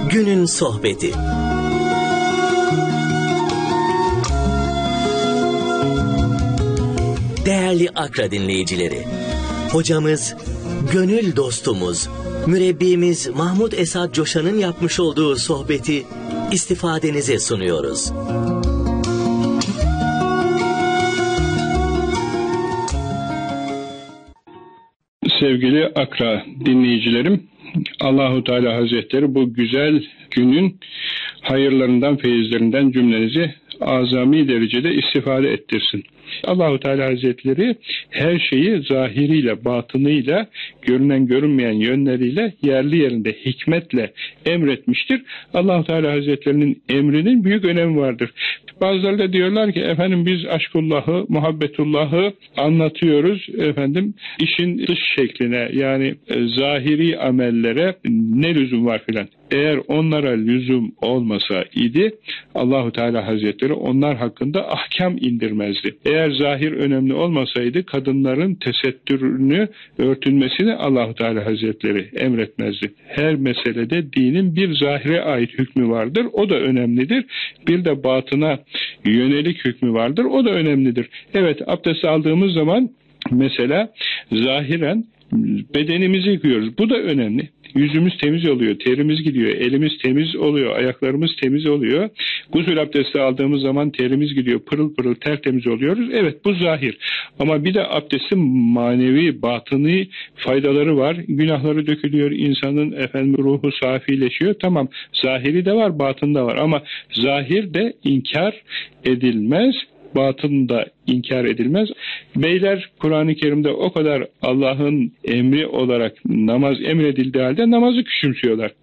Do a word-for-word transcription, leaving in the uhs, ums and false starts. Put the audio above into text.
Günün Sohbeti. Değerli Akra dinleyicileri, hocamız, gönül dostumuz, mürebbimiz Mahmud Esad Coşan'ın yapmış olduğu sohbeti istifadenize sunuyoruz. Sevgili Akra dinleyicilerim, Allahu Teala Hazretleri bu güzel günün hayırlarından, feyizlerinden cümlenizi azami derecede istifade ettirsin. Allahu Teala Hazretleri her şeyi zahiriyle, batınıyla, görünen görünmeyen yönleriyle, yerli yerinde hikmetle emretmiştir. Allahu Teala Hazretlerinin emrinin büyük önemi vardır. Bazıları da diyorlar ki efendim biz aşkullahı, muhabbetullahı anlatıyoruz. Efendim işin dış şekline, yani e, zahiri amellere ne lüzum var filan. Eğer onlara lüzum olmasa idi Allahu Teala Hazretleri onlar hakkında ahkam indirmezdi. Eğer zahir önemli olmasaydı kadınların tesettürünü, örtünmesini Allahu Teala Hazretleri emretmezdi. Her meselede dinin bir zahire ait hükmü vardır. O da önemlidir. Bir de batına yönelik hükmü vardır. O da önemlidir. Evet, abdest aldığımız zaman mesela zahiren bedenimizi yıkıyoruz. Bu da önemli. Yüzümüz temiz oluyor, terimiz gidiyor, elimiz temiz oluyor, ayaklarımız temiz oluyor. Gusül abdesti aldığımız zaman terimiz gidiyor, pırıl pırıl tertemiz oluyoruz. Evet, bu zahir. Ama bir de abdestin manevi, batıni faydaları var. Günahları dökülüyor, insanın efendim ruhu safileşiyor. Tamam, zahiri de var, batın da var. Ama zahir de inkar edilmez. Batın da inkar edilmez. Beyler Kur'an-ı Kerim'de o kadar Allah'ın emri olarak namaz emredildiği halde namazı küçümsüyorlar.